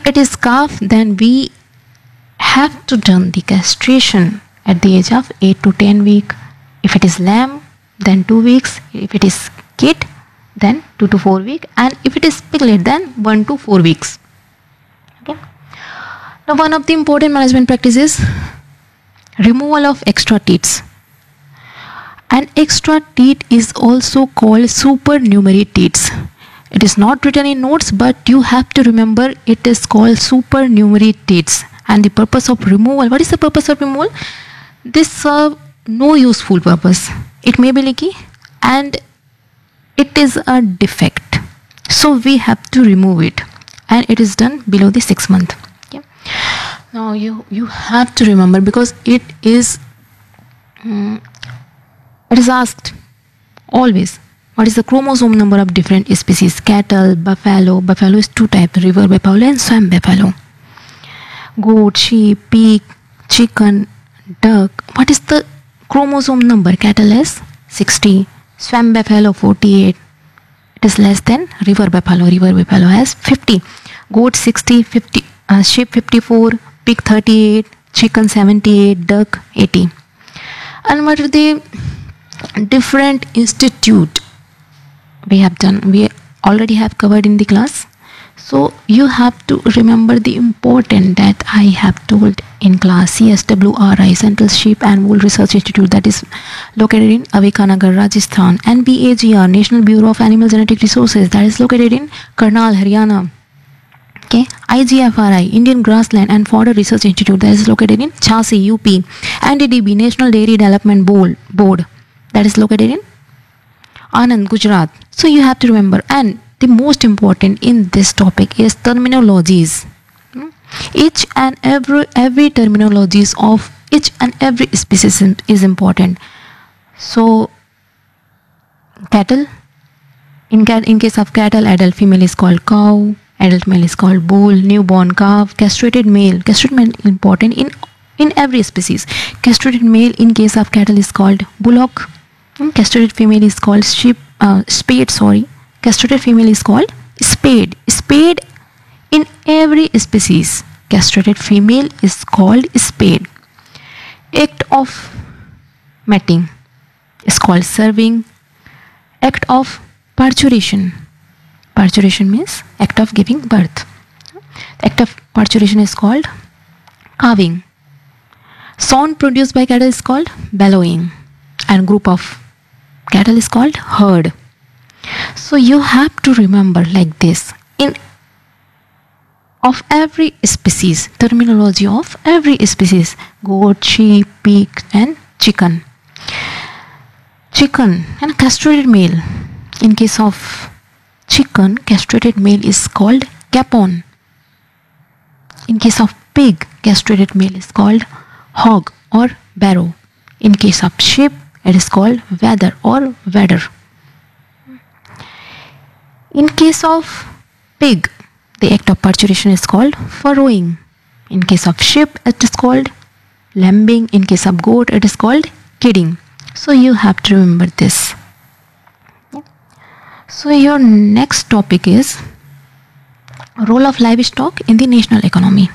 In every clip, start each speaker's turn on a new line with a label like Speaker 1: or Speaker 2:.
Speaker 1: it is calf, then we have to done the castration at the age of 8 to 10 week. If it is lamb, then 2 weeks. If it is kid, then 2 to 4 week. And if it is piglet, then 1 to 4 weeks. Okay. Now, one of the important management practices, removal of extra teats. An extra teat is also called supernumerary teats. It is not written in notes, but you have to remember it is called supernumerary teats. And the purpose of removal, what is the purpose of removal? This serve no useful purpose. It may be leaky and it is a defect. So we have to remove it, and it is done below the 6 month. Okay. Now you have to remember, because it is asked always, what is the chromosome number of different species? Cattle, buffalo. Buffalo is 2 types, river buffalo and swamp buffalo. Goat, sheep, pig, chicken, duck. What is the chromosome number? Cattle has 60, swamp buffalo 48. It is less than river buffalo. River buffalo has 50. Goat 60, 50, sheep 54, pig 38, chicken 78, duck 80. And what are the different institute we already have covered in the class? So you have to remember the important that I have told in class. CSWRI, Central Sheep and Wool Research Institute, that is located in Avikanagar, Rajasthan. And BAGR, National Bureau of Animal Genetic Resources, that is located in Karnal, Haryana. Okay. IGFRI, Indian Grassland and Fodder Research Institute, that is located in Jhansi, UP. NDDB, National Dairy Development Board, that is located in Anand, Gujarat. So you have to remember. And the most important in this topic is terminologies. Each and every terminologies of each and every species is important. So cattle, in case of cattle, adult female is called cow, adult male is called bull, newborn calf, castrated male important in every species. Castrated male in case of cattle is called bullock. Castrated female is called spade. Castrated female is called spade. Spade in every species. Castrated female is called spade. Act of mating is called serving. Act of parturition. Parturition means act of giving birth. Act of parturition is called calving. Sound produced by cattle is called bellowing. And group of cattle is called herd. So you have to remember like this. Of every species, terminology of every species: goat, sheep, pig and chicken. Chicken and castrated male. In case of chicken, castrated male is called capon. In case of pig, castrated male is called hog or barrow. In case of sheep, it is called wether or wedder. In case of pig, the act of parturition is called furrowing. In case of sheep, it is called lambing. In case of goat, it is called kidding. So you have to remember this. So your next topic is role of livestock in the national economy.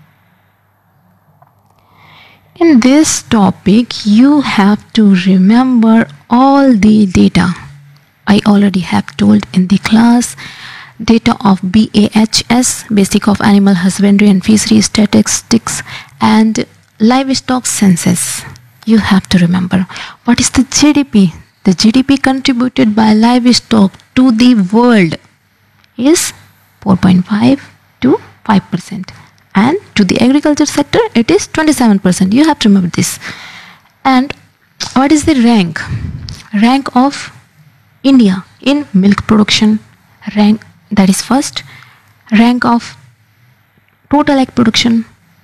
Speaker 1: In this topic, you have to remember all the data I already have told in the class. Data of BAHS, Basic of Animal Husbandry and Fishery Statistics, and livestock census. You have to remember. What is the GDP? The GDP contributed by livestock to the world is 4.5 to 5%. And to the agriculture sector, it is 27%. You have to remember this. And what is the rank? Rank of India in milk production. Rank, that is first. Rank of total egg production,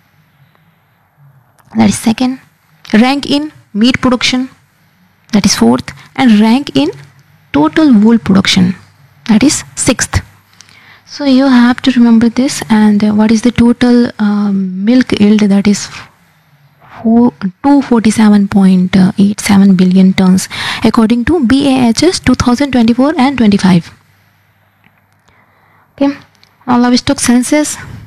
Speaker 1: that is second. Rank in meat production, that is fourth. And rank in total wool production, that is sixth. So you have to remember this. And what is the total milk yield? That is 247.87 billion tons according to BAHS 2024 and 25. Okay, now livestock census.